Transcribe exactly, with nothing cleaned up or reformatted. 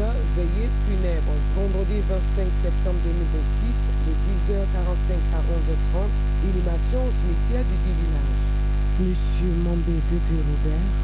veillée funèbre. Vendredi vingt-cinq septembre deux mille vingt-six, de dix heures quarante-cinq à onze heures trente, inhumation au cimetière du dit village. Monsieur Mambé Gugu Robert